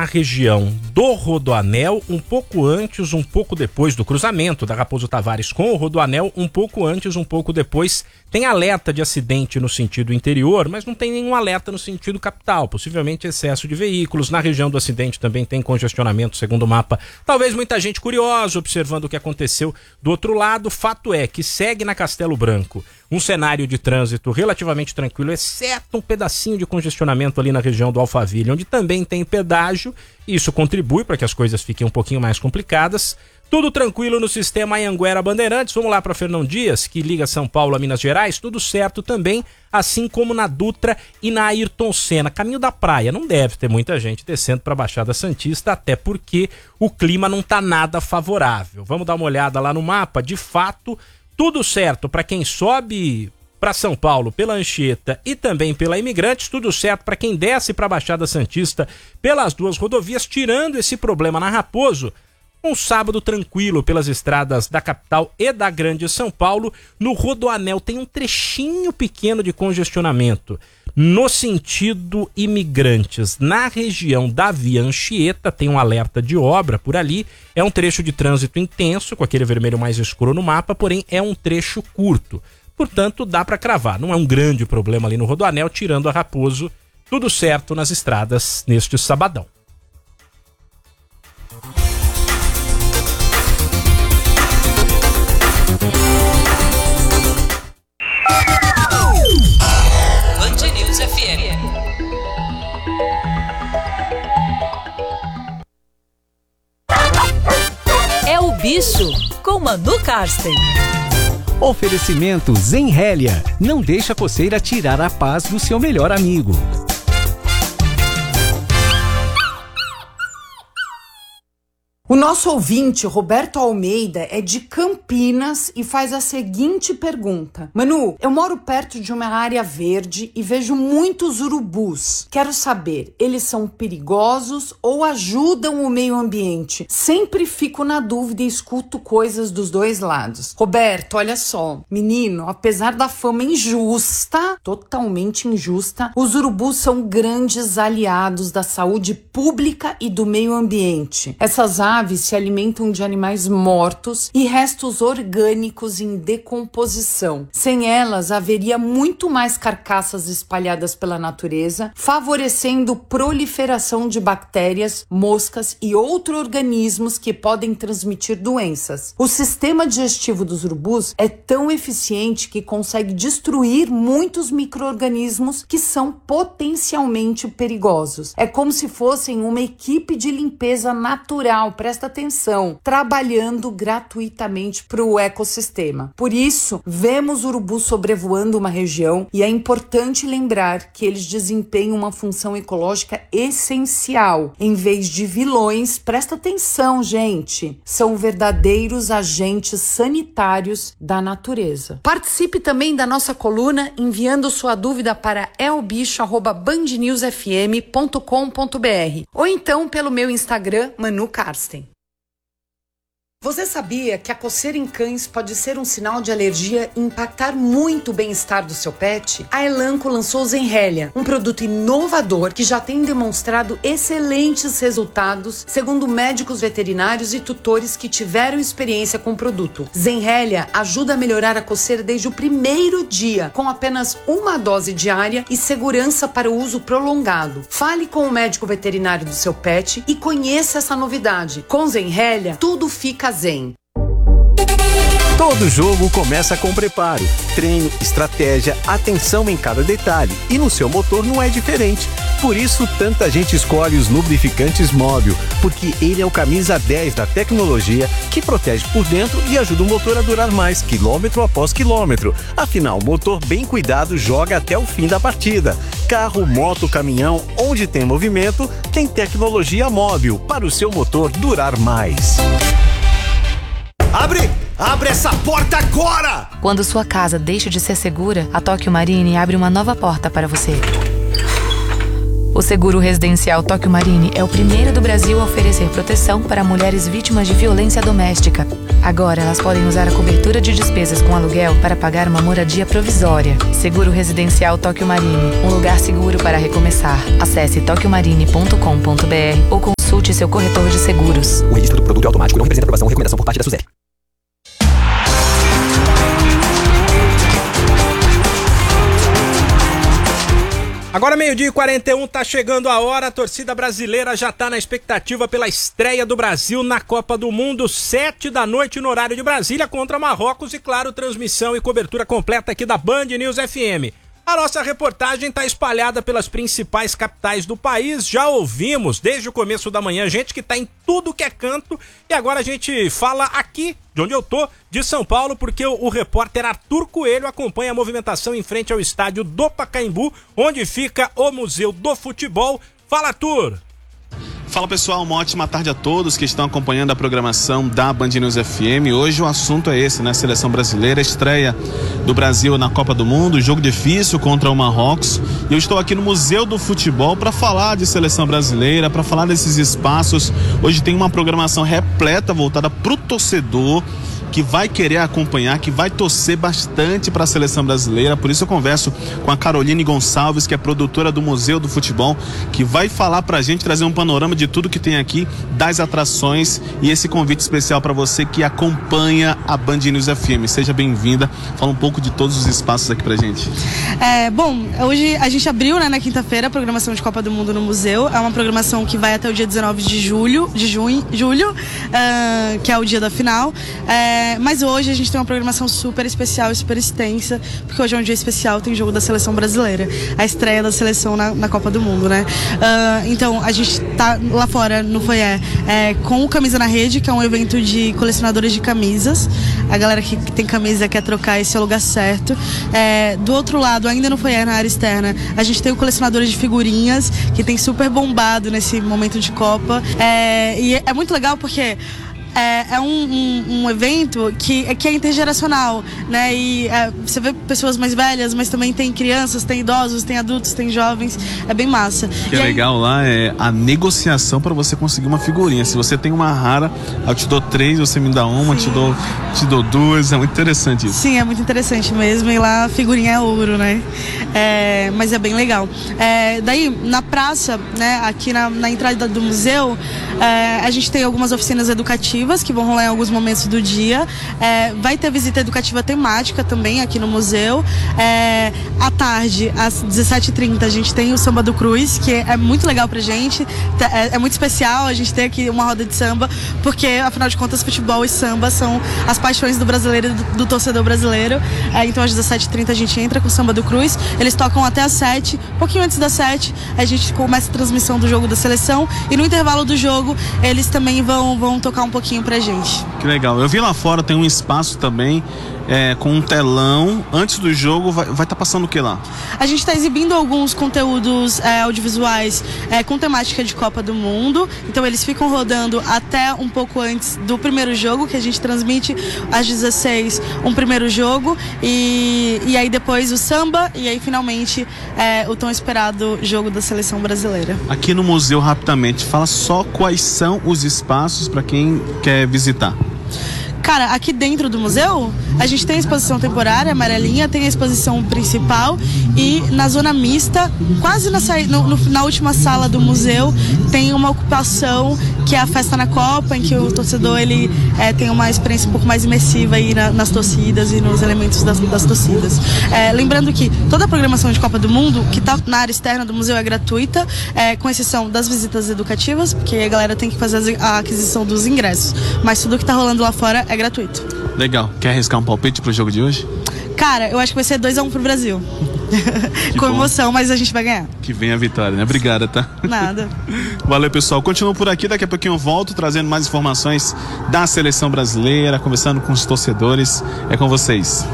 na região do Rodoanel, um pouco antes, um pouco depois do cruzamento da Raposo Tavares com o Rodoanel, um pouco antes, um pouco depois. Tem alerta de acidente no sentido interior, mas não tem nenhum alerta no sentido capital. Possivelmente excesso de veículos. Na região do acidente também tem congestionamento, segundo o mapa. Talvez muita gente curiosa observando o que aconteceu do outro lado. Fato é que segue na Castelo Branco um cenário de trânsito relativamente tranquilo, exceto um pedacinho de congestionamento ali na região do Alphaville, onde também tem pedágio. Isso contribui para que as coisas fiquem um pouquinho mais complicadas. Tudo tranquilo no sistema Anhanguera-Bandeirantes. Vamos lá para Fernão Dias, que liga São Paulo a Minas Gerais. Tudo certo também, assim como na Dutra e na Ayrton Senna. Caminho da praia, não deve ter muita gente descendo para a Baixada Santista, até porque o clima não está nada favorável. Vamos dar uma olhada lá no mapa. De fato, tudo certo para quem sobe para São Paulo pela Anchieta e também pela Imigrantes, tudo certo para quem desce para a Baixada Santista pelas duas rodovias, tirando esse problema na Raposo. Um sábado tranquilo pelas estradas da capital e da Grande São Paulo. No Rodoanel tem um trechinho pequeno de congestionamento no sentido Imigrantes. Na região da Via Anchieta tem um alerta de obra por ali. É um trecho de trânsito intenso, com aquele vermelho mais escuro no mapa, porém é um trecho curto. Portanto, dá para cravar. Não é um grande problema ali no Rodoanel, tirando a Raposo. Tudo certo nas estradas neste sabadão. Band News FM. É o Bicho, com Manu Karsten. Oferecimento Zenrélia. Não deixa a coceira tirar a paz do seu melhor amigo. O nosso ouvinte, Roberto Almeida, é de Campinas e faz a seguinte pergunta. Manu, eu moro perto de uma área verde e vejo muitos urubus. Quero saber, eles são perigosos ou ajudam o meio ambiente? Sempre fico na dúvida e escuto coisas dos dois lados. Roberto, olha só. Menino, apesar da fama injusta, totalmente injusta, os urubus são grandes aliados da saúde pública e do meio ambiente. Essas aves se alimentam de animais mortos e restos orgânicos em decomposição. Sem elas, haveria muito mais carcaças espalhadas pela natureza, favorecendo proliferação de bactérias, moscas e outros organismos que podem transmitir doenças. O sistema digestivo dos urubus é tão eficiente que consegue destruir muitos micro-organismos que são potencialmente perigosos. É como se fossem uma equipe de limpeza natural, presta atenção, trabalhando gratuitamente para o ecossistema. Por isso, vemos urubus sobrevoando uma região e é importante lembrar que eles desempenham uma função ecológica essencial. Em vez de vilões, presta atenção, gente, são verdadeiros agentes sanitários da natureza. Participe também da nossa coluna enviando sua dúvida para elbicho@bandnewsfm.com.br ou então pelo meu Instagram, Manu Karsten. Você sabia que a coceira em cães pode ser um sinal de alergia e impactar muito o bem-estar do seu pet? A Elanco lançou o Zenrélia, um produto inovador que já tem demonstrado excelentes resultados, segundo médicos veterinários e tutores que tiveram experiência com o produto. Zenrélia ajuda a melhorar a coceira desde o primeiro dia, com apenas uma dose diária e segurança para o uso prolongado. Fale com o médico veterinário do seu pet e conheça essa novidade. Com Zenrélia, tudo fica zen. Todo jogo começa com preparo, treino, estratégia, atenção em cada detalhe. E no seu motor não é diferente. Por isso, tanta gente escolhe os lubrificantes Móbil, porque ele é o camisa 10 da tecnologia que protege por dentro e ajuda o motor a durar mais, quilômetro após quilômetro. Afinal, motor bem cuidado joga até o fim da partida. Carro, moto, caminhão, onde tem movimento, tem tecnologia Móbil para o seu motor durar mais. Abre essa porta agora! Quando sua casa deixa de ser segura, a Tóquio Marine abre uma nova porta para você. O seguro residencial Tóquio Marine é o primeiro do Brasil a oferecer proteção para mulheres vítimas de violência doméstica. Agora elas podem usar a cobertura de despesas com aluguel para pagar uma moradia provisória. Seguro residencial Tóquio Marine, um lugar seguro para recomeçar. Acesse tokyomarine.com.br ou Consulte seu corretor de seguros. O registro do produto é automático e não representa aprovação ou recomendação por parte da SUSEP. Agora 12h41, tá chegando a hora, a torcida brasileira já tá na expectativa pela estreia do Brasil na Copa do Mundo, 19h no horário de Brasília, contra Marrocos e, claro, transmissão e cobertura completa aqui da Band News FM. A nossa reportagem está espalhada pelas principais capitais do país. Já ouvimos desde o começo da manhã gente que está em tudo que é canto. E agora a gente fala aqui, de onde eu tô, de São Paulo, porque o repórter Arthur Coelho acompanha a movimentação em frente ao estádio do Pacaembu, onde fica o Museu do Futebol. Fala, Arthur! Fala pessoal, uma ótima tarde a todos que estão acompanhando a programação da Band News FM. Hoje o assunto é esse, né? Seleção brasileira, estreia do Brasil na Copa do Mundo, jogo difícil contra o Marrocos. E eu estou aqui no Museu do Futebol para falar de seleção brasileira, para falar desses espaços. Hoje tem uma programação repleta voltada para o torcedor que vai querer acompanhar, que vai torcer bastante para a seleção brasileira. Por isso eu converso com a Caroline Gonçalves, que é produtora do Museu do Futebol, que vai falar pra gente, trazer um panorama de tudo que tem aqui, das atrações e esse convite especial para você que acompanha a Band News FM. Seja bem-vinda. Fala um pouco de todos os espaços aqui pra gente. Bom, hoje a gente abriu, né, na quinta-feira a programação de Copa do Mundo no museu. É uma programação que vai até o dia 19 de julho, que é o dia da final. Mas hoje a gente tem uma programação super especial e super extensa, porque hoje é um dia especial, tem jogo da seleção brasileira, a estreia da seleção na Copa do Mundo, né? Então a gente tá lá fora no foyer com o Camisa na Rede, que é um evento de colecionadores de camisas. A galera que tem camisa quer trocar, esse é o lugar certo. Do outro lado, ainda no foyer, na área externa, a gente tem o colecionadores de figurinhas, que tem super bombado nesse momento de Copa. E é muito legal porque é um evento que é intergeracional, né? E você vê pessoas mais velhas, mas também tem crianças, tem idosos, tem adultos, tem jovens. É bem massa. O que é legal lá é a negociação para você conseguir uma figurinha. Se você tem uma rara, eu te dou 3, você me dá uma, te dou 2. É muito interessante isso. Sim, é muito interessante mesmo. E lá a figurinha é ouro, né? Mas é bem legal. Daí, na praça, né, aqui na entrada do museu, a gente tem algumas oficinas educativas que vão rolar em alguns momentos do dia. Vai ter visita educativa temática também aqui no museu. À tarde, às 17h30, a gente tem o Samba do Cruz, que é muito legal pra gente. É muito especial a gente ter aqui uma roda de samba, porque, afinal de contas, futebol e samba são as paixões do brasileiro e do torcedor brasileiro. Então, às 17h30, a gente entra com o Samba do Cruz. Eles tocam até às 7h. Um pouquinho antes das 7h, a gente começa a transmissão do jogo da seleção. E no intervalo do jogo, eles também vão tocar um pouquinho pra gente. Que legal. Eu vi lá fora, tem um espaço também com um telão. Antes do jogo, vai estar passando o que lá? A gente está exibindo alguns conteúdos audiovisuais com temática de Copa do Mundo. Então eles ficam rodando até um pouco antes do primeiro jogo, que a gente transmite às 16h um primeiro jogo. E aí depois o samba e aí finalmente o tão esperado jogo da seleção brasileira. Aqui no museu, rapidamente, fala só quais são os espaços para quem quer visitar. Cara, aqui dentro do museu, a gente tem a exposição temporária, amarelinha, tem a exposição principal e na zona mista, quase na última sala do museu, tem uma ocupação que é a festa na Copa, em que o torcedor ele tem uma experiência um pouco mais imersiva aí nas torcidas e nos elementos das torcidas. Lembrando que toda a programação de Copa do Mundo, que está na área externa do museu, é gratuita, com exceção das visitas educativas, porque a galera tem que fazer a aquisição dos ingressos. Mas tudo que está rolando lá fora é gratuito. Legal. Quer arriscar um palpite pro jogo de hoje? Cara, eu acho que vai ser 2-1 pro Brasil. Com emoção, mas a gente vai ganhar. Que venha a vitória, né? Obrigada, tá? Nada. Valeu, pessoal. Continuo por aqui, daqui a pouquinho eu volto trazendo mais informações da seleção brasileira, conversando com os torcedores. É com vocês.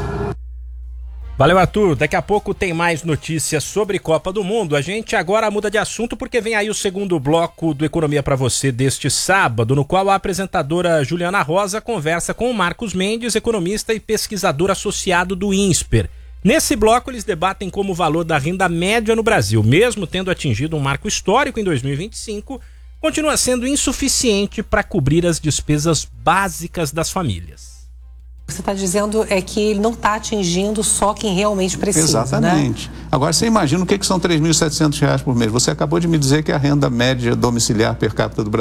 Valeu, Arthur. Daqui a pouco tem mais notícias sobre Copa do Mundo. A gente agora muda de assunto porque vem aí o segundo bloco do Economia para Você deste sábado, no qual a apresentadora Juliana Rosa conversa com o Marcos Mendes, economista e pesquisador associado do INSPER. Nesse bloco, eles debatem como o valor da renda média no Brasil, mesmo tendo atingido um marco histórico em 2025, continua sendo insuficiente para cobrir as despesas básicas das famílias. O que você está dizendo é que ele não está atingindo só quem realmente precisa. Exatamente. Né? Agora, você imagina o que são R$ 3.700 por mês. Você acabou de me dizer que é a renda média domiciliar per capita do Brasil